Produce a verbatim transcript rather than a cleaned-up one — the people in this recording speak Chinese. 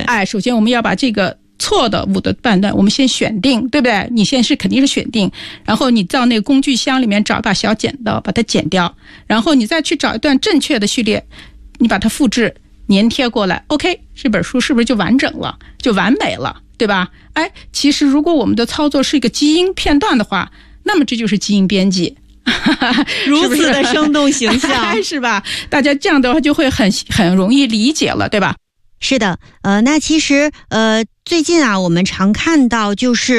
哎，首先我们要把这个错的误的判断我们先选定，对不对？你先是肯定是选定，然后你到那个工具箱里面找一把小剪刀把它剪掉，然后你再去找一段正确的序列，你把它复制粘贴过来， OK， 这本书是不是就完整了，就完美了，对吧？哎，其实如果我们的操作是一个基因片段的话，那么这就是基因编辑如此的生动形象是吧？大家这样的话就会很很容易理解了，对吧？ 是的，呃，那其实呃，最近啊，我们常看到就是